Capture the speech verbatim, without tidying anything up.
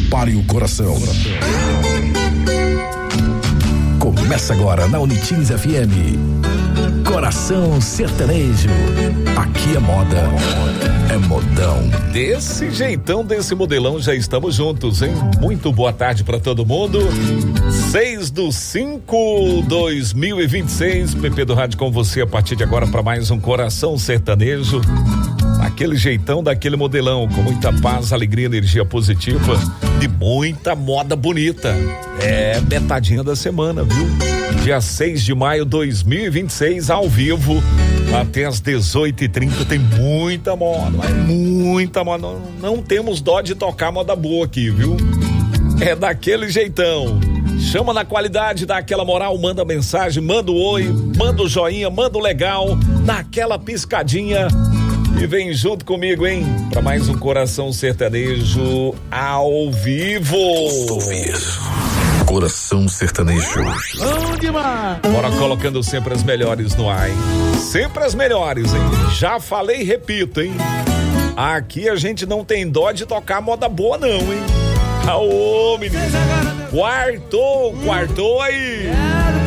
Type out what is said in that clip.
Prepare o coração. Começa agora na Unitins F M. Coração Sertanejo. Aqui é moda, é modão. Desse jeitão, desse modelão, já estamos juntos, hein? Muito boa tarde pra todo mundo. seis do cinco, dois mil e vinte e seis, P P do Rádio com você a partir de agora para mais um Coração Sertanejo. Aquele jeitão daquele modelão, com muita paz, alegria, energia positiva e muita moda bonita. É metadinha da semana, viu? Dia seis de maio de dois mil e vinte e seis, ao vivo, até às dezoito e trinta, tem muita moda, mas muita moda. Não, não temos dó de tocar moda boa aqui, viu? É daquele jeitão. Chama na qualidade, dá aquela moral, manda mensagem, manda o oi, manda o joinha, manda o legal, dá aquela piscadinha e vem junto comigo, hein? Pra mais um Coração Sertanejo ao vivo. Coração Sertanejo. Bom demais! Bora colocando sempre as melhores no ar, hein? Sempre as melhores, hein? Já falei e repito, hein? Aqui a gente não tem dó de tocar moda boa não, hein? Aô, menino! Quartou, quartou aí!